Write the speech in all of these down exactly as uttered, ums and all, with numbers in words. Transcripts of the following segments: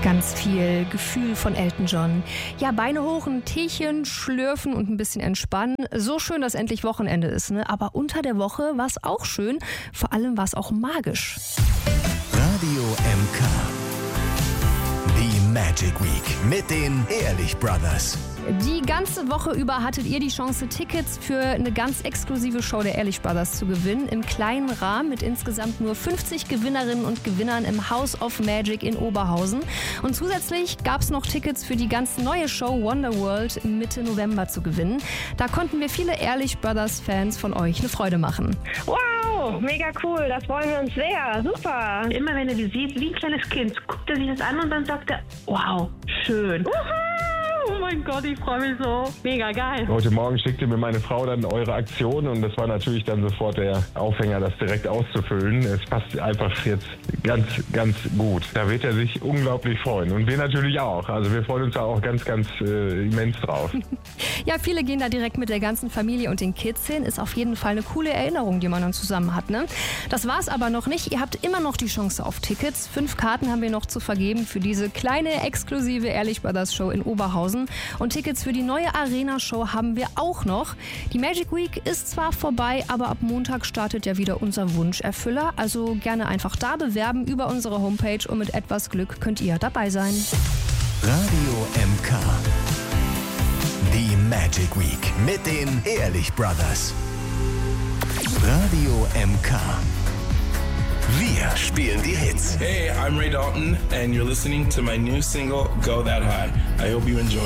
Ganz viel Gefühl von Elton John. Ja, Beine hoch, ein Teechen schlürfen und ein bisschen entspannen. So schön, dass endlich Wochenende ist, ne? Aber unter der Woche war es auch schön. Vor allem war es auch magisch. Radio M K. Die Magic Week mit den Ehrlich Brothers. Die ganze Woche über hattet ihr die Chance, Tickets für eine ganz exklusive Show der Ehrlich Brothers zu gewinnen. Im kleinen Rahmen mit insgesamt nur fünfzig Gewinnerinnen und Gewinnern im House of Magic in Oberhausen. Und zusätzlich gab es noch Tickets für die ganz neue Show Wonderworld Mitte November zu gewinnen. Da konnten wir viele Ehrlich Brothers Fans von euch eine Freude machen. Wow, mega cool, das freuen wir uns sehr, super. Immer wenn er die sieht, wie ein kleines Kind, guckt er sich das an und dann sagt er, wow, schön. Uhu. Oh mein Gott, ich freue mich so. Mega geil. Heute Morgen schickte mir meine Frau dann eure Aktion und das war natürlich dann sofort der Aufhänger, das direkt auszufüllen. Es passt einfach jetzt ganz, ganz gut. Da wird er sich unglaublich freuen und wir natürlich auch. Also wir freuen uns da auch ganz, ganz äh, immens drauf. Ja, viele gehen da direkt mit der ganzen Familie und den Kids hin. Ist auf jeden Fall eine coole Erinnerung, die man dann zusammen hat, ne? Das war's aber noch nicht. Ihr habt immer noch die Chance auf Tickets. Fünf Karten haben wir noch zu vergeben für diese kleine, exklusive Ehrlich Brothers Show in Oberhausen. Und Tickets für die neue Arena-Show haben wir auch noch. Die Magic Week ist zwar vorbei, aber ab Montag startet ja wieder unser Wunscherfüller. Also gerne einfach da bewerben über unsere Homepage und mit etwas Glück könnt ihr dabei sein. Radio M K. Die Magic Week mit den Ehrlich Brothers. Radio M K. Wir spielen die Hits. Hey, I'm Ray Dalton and you're listening to my new single, Go That High. I hope you enjoy.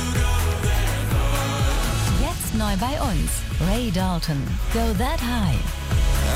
Jetzt neu bei uns, Ray Dalton, Go That High.